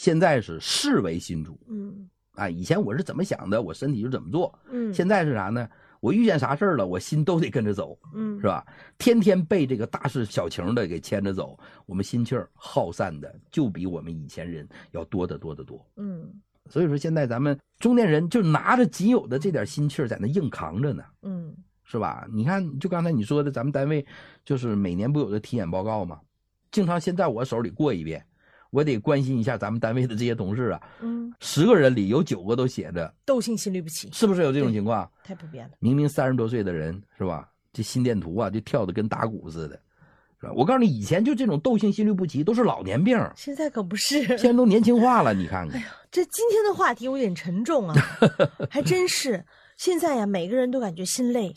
现在是事为心主。以前我是怎么想的，我身体就怎么做。现在是啥呢？我遇见啥事儿了，我心都得跟着走，是吧？天天被这个大事小情的给牵着走，我们心气儿耗散的就比我们以前人要多得多得多。所以说现在咱们中年人就拿着仅有的这点心气儿在那硬扛着呢，是吧？你看，就刚才你说的，咱们单位就是每年不有个体检报告吗？经常先在我手里过一遍，我得关心一下咱们单位的这些同事啊。10个人里有9个都写着窦性心律不齐， 是不是有这种情况？ 太普遍了。 明明30多岁的人是吧？这心电图啊就跳得跟打鼓似的，是吧？我告诉你，以前就这种窦性心律不齐都是老年病， 现在可不是， 现在都年轻化了。你看看， 哎呀，这今天的话题有点沉重啊，还真是。现在呀，每个人都感觉心累。